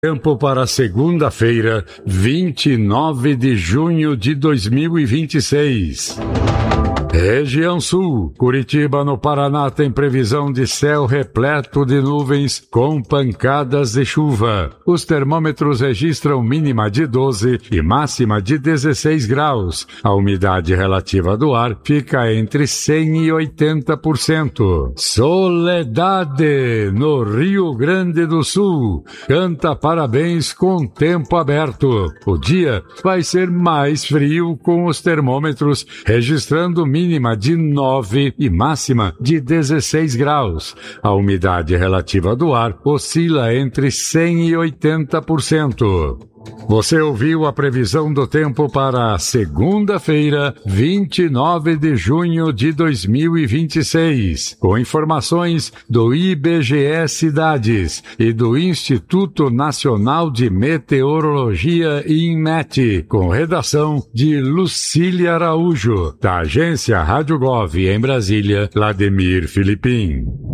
Tempo para segunda-feira, 29 de junho de 2026. Região Sul, Curitiba, no Paraná, tem previsão de céu repleto de nuvens com pancadas de chuva. Os termômetros registram mínima de 12 e máxima de 16 graus. A umidade relativa do ar fica entre 100% e 80%. Soledade, no Rio Grande do Sul, canta parabéns com tempo aberto. O dia vai ser mais frio, com os termômetros registrando mínima de 9 e máxima de 16 graus. A umidade relativa do ar oscila entre 100% e 80%. Você ouviu a previsão do tempo para segunda-feira, 29 de junho de 2026, com informações do IBGE Cidades e do Instituto Nacional de Meteorologia, INMET, com redação de Lucília Araújo, da agência Rádio Gov em Brasília, Vladimir Filipim.